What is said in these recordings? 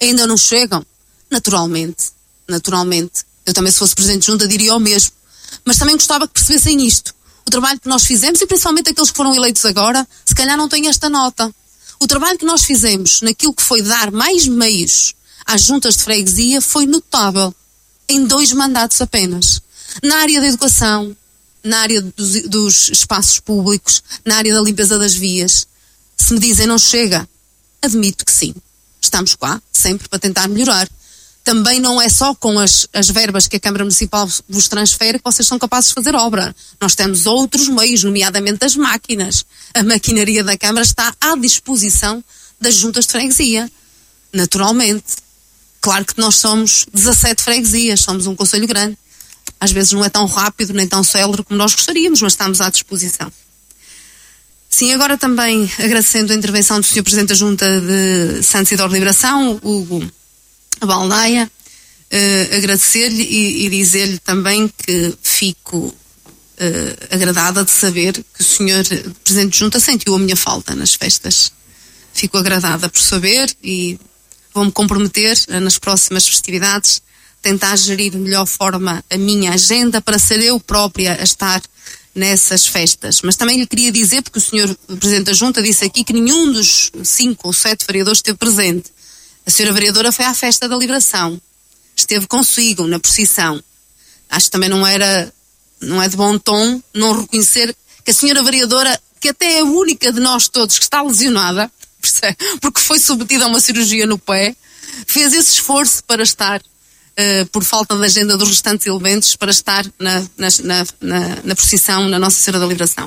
ainda não chegam? Naturalmente. Eu também, se fosse Presidente de Junta, diria o mesmo. Mas também gostava que percebessem isto. O trabalho que nós fizemos, e principalmente aqueles que foram eleitos agora, se calhar não têm esta nota. O trabalho que nós fizemos naquilo que foi dar mais meios às juntas de freguesia foi notável. Em 2 mandatos apenas. Na área da educação, na área dos espaços públicos, na área da limpeza das vias. Se me dizem não chega, admito que sim. Estamos cá, sempre para tentar melhorar. Também não é só com as verbas que a Câmara Municipal vos transfere que vocês são capazes de fazer obra. Nós temos outros meios, nomeadamente as máquinas. A maquinaria da Câmara está à disposição das juntas de freguesia. Naturalmente. Claro que nós somos 17 freguesias, somos um concelho grande. Às vezes não é tão rápido nem tão célere como nós gostaríamos, mas estamos à disposição. Sim, agora também agradecendo a intervenção do Sr. Presidente da Junta de Santos Isidoro de Liberação, Hugo Baldaia, agradecer-lhe e dizer-lhe também que fico agradada de saber que o Sr. Presidente de Junta sentiu a minha falta nas festas. Fico agradada por saber e vou-me comprometer nas próximas festividades tentar gerir de melhor forma a minha agenda para ser eu própria a estar nessas festas. Mas também lhe queria dizer, porque o Sr. Presidente da Junta disse aqui que nenhum dos 5 ou 7 vereadores esteve presente. A Sra. Vereadora foi à festa da Liberação. Esteve consigo na procissão. Acho que também não é de bom tom não reconhecer que a Sra. Vereadora, que até é a única de nós todos que está lesionada, porque foi submetida a uma cirurgia no pé, fez esse esforço para estar, por falta da agenda dos restantes elementos, para estar na procissão na Nossa Senhora da Liberação.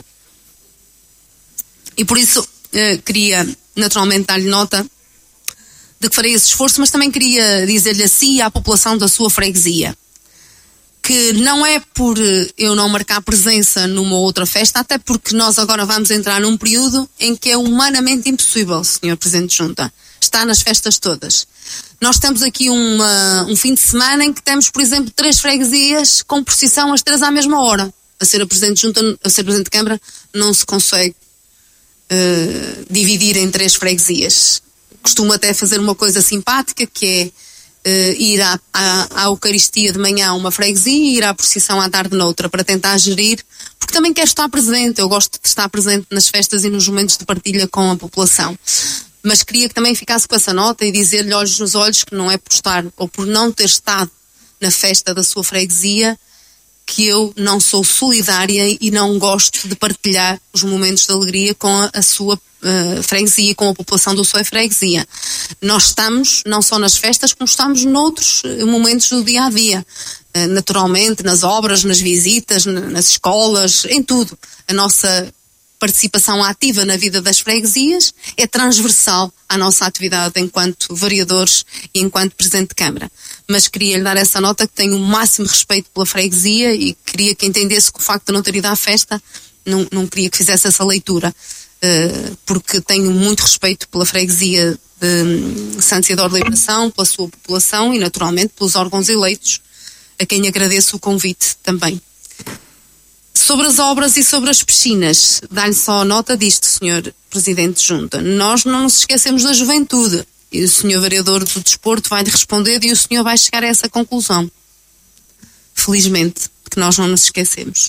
E por isso queria naturalmente dar-lhe nota de que farei esse esforço, mas também queria dizer-lhe a si e à população da sua freguesia que não é por eu não marcar presença numa outra festa, até porque nós agora vamos entrar num período em que é humanamente impossível, Sr. Presidente de Junta, estar nas festas todas. Nós temos aqui um fim de semana em que temos, por exemplo, 3 freguesias com procissão às 3 à mesma hora. A ser Presidente de Junta, a ser Presidente de Câmara, não se consegue dividir em 3 freguesias. Costumo até fazer uma coisa simpática, que é ir à Eucaristia de manhã a uma freguesia e ir à procissão à tarde noutra, para tentar gerir, porque também quero estar presente. Eu gosto de estar presente nas festas e nos momentos de partilha com a população. Mas queria que também ficasse com essa nota e dizer-lhe olhos nos olhos que não é por estar ou por não ter estado na festa da sua freguesia que eu não sou solidária e não gosto de partilhar os momentos de alegria com a sua freguesia, com a população da sua freguesia. Nós estamos não só nas festas, como estamos noutros momentos do dia a dia. Naturalmente, nas obras, nas visitas, nas escolas, em tudo. A nossa participação ativa na vida das freguesias é transversal à nossa atividade enquanto vereadores e enquanto Presidente de Câmara. Mas queria lhe dar essa nota, que tenho o máximo respeito pela freguesia e queria que entendesse que o facto de não ter ido à festa, não queria que fizesse essa leitura, porque tenho muito respeito pela freguesia de Santos Isidoro de Liberação, pela sua população e naturalmente pelos órgãos eleitos, a quem agradeço o convite também. Sobre as obras e sobre as piscinas, dá-lhe só a nota disto, Sr. Presidente de Junta. Nós não nos esquecemos da juventude. E o Sr. Vereador do Desporto vai-lhe responder e o senhor vai chegar a essa conclusão. Felizmente, que nós não nos esquecemos.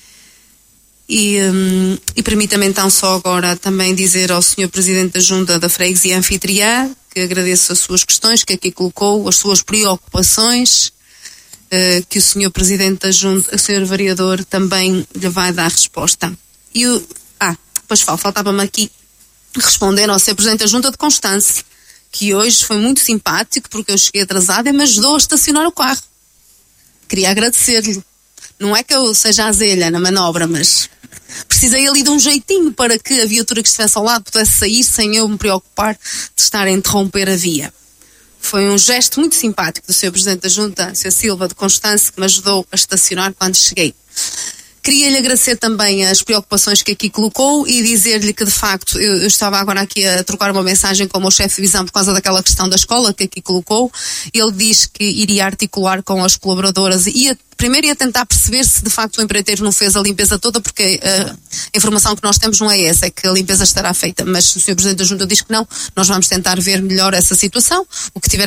E permita-me então só agora também dizer ao Sr. Presidente da Junta da Freguesia Anfitriã que agradeço as suas questões, que aqui colocou, as suas preocupações, que o Sr. Presidente da Junta, o Sr. Vereador, também lhe vai dar resposta. Pois faltava-me aqui responder ao Sr. Presidente da Junta de Constance, que hoje foi muito simpático, porque eu cheguei atrasada e me ajudou a estacionar o carro. Queria agradecer-lhe. Não é que eu seja azelha na manobra, mas precisei ali de um jeitinho para que a viatura que estivesse ao lado pudesse sair sem eu me preocupar de estar a interromper a via. Foi um gesto muito simpático do Sr. Presidente da Junta, Sr. Silva de Constance, que me ajudou a estacionar quando cheguei. Queria-lhe agradecer também as preocupações que aqui colocou e dizer-lhe que, de facto, eu estava agora aqui a trocar uma mensagem com o meu chefe de divisão por causa daquela questão da escola que aqui colocou. Ele diz que iria articular com as colaboradoras e primeiro ia tentar perceber se de facto o empreiteiro não fez a limpeza toda, porque a informação que nós temos não é essa, é que a limpeza estará feita, mas o Sr. Presidente da Junta diz que não. Nós vamos tentar ver melhor essa situação, o que tiver